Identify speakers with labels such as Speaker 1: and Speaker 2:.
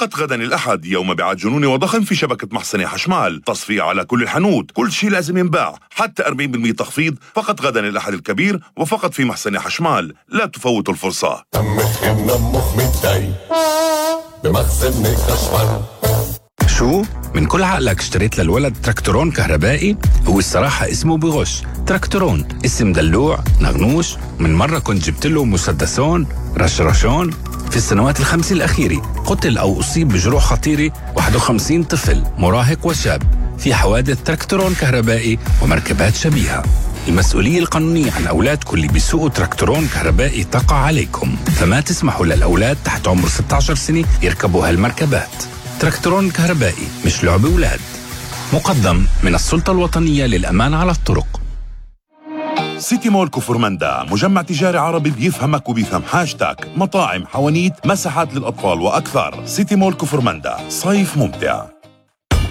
Speaker 1: فقط غدا الأحد يوم مبيعات جنوني وضخم في شبكة محصنة حشمال، تصفية على كل الحانوت، كل شيء لازم ينباع، حتى 40% تخفيض فقط غدا الأحد الكبير وفقط في محصنة حشمال. لا تفوتوا الفرصة.
Speaker 2: نمخ متضايق بمخزن حشمال.
Speaker 3: شو؟ من كل عقلك اشتريت للولد تراكتورون كهربائي؟ هو الصراحة اسمه بغش. تراكتورون اسم دلوع نغنوش. من مرة كنت جبت له مسدسون رشرشون. في السنوات ال5 الأخيرة قتل أو أصيب بجروح خطيرة 51 طفل مراهق وشاب في حوادث تراكتورون كهربائي ومركبات شبيهة. المسؤولية القانونية عن أولادكم اللي بيسوقوا تراكتورون كهربائي تقع عليكم، فما تسمحوا للأولاد تحت عمر 16 سنة يركبوا هالمركبات. تراكتورون كهربائي مش لعب أولاد. مقدم من السلطة الوطنية للأمان على الطرق.
Speaker 1: سيتي مول كفرمندا، مجمع تجاري عربي بيفهمك وبيفهم حاجتك، مطاعم، حوانيت، مساحات للأطفال وأكثر. سيتي مول كفرمندا، صيف ممتع.